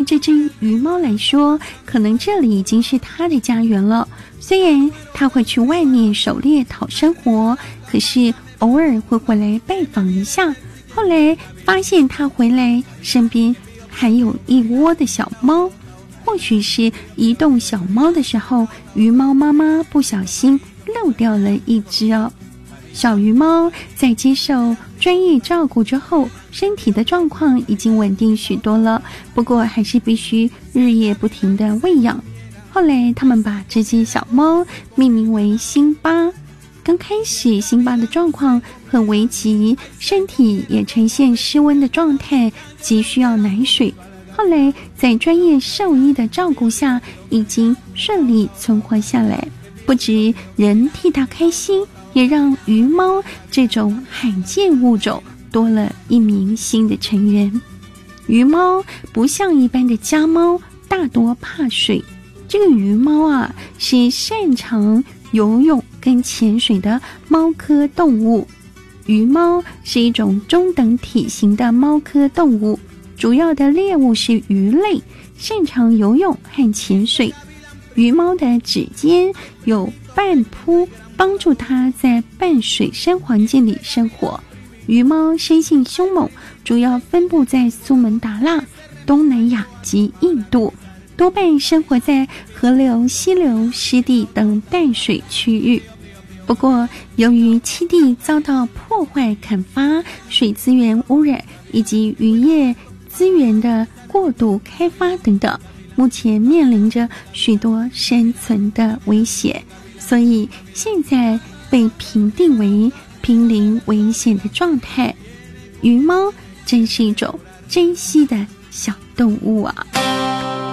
这只鱼猫来说，可能这里已经是它的家园了。虽然它会去外面狩猎讨生活，可是偶尔会回来拜访一下。后来发现它回来身边还有一窝的小猫，或许是移动小猫的时候，鱼猫妈妈不小心漏掉了一只哦。小鱼猫在接受专业照顾之后，身体的状况已经稳定许多了，不过还是必须日夜不停地喂养。后来他们把这只小猫命名为辛巴。刚开始辛巴的状况很危急，身体也呈现失温的状态，急需要奶水。后来在专业兽医的照顾下，已经顺利存活下来。不止人替他开心，也让鱼猫这种罕见物种多了一名新的成员。鱼猫不像一般的家猫，大多怕水。这个鱼猫啊，是擅长游泳跟潜水的猫科动物。鱼猫是一种中等体型的猫科动物，主要的猎物是鱼类，擅长游泳和潜水。鱼猫的指尖有半蹼，帮助它在半水生环境里生活。鱼猫生性凶猛，主要分布在苏门答腊、东南亚及印度，多半生活在河流、溪流、湿地等淡水区域。不过，由于栖地遭到破坏、砍伐、水资源污染以及渔业资源的过度开发等等，目前面临着许多生存的威胁，所以现在被评定为濒临危险的状态。鱼猫真是一种珍稀的小动物啊！